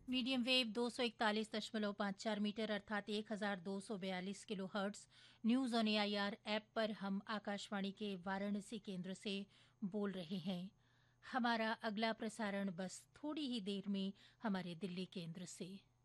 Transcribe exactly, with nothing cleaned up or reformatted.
Medium wave दो सौ इकतालीस दशमलव पाँच चार मीटर अर्थात एक हज़ार दो सौ बयालीस kilo hertz. News on AIR app पर हम आकाशवाणी के वाराणसी केंद्र से बोल रहे हैं। हमारा अगला प्रसारण बस थोड़ी ही देर में हमारे दिल्ली केंद्र से।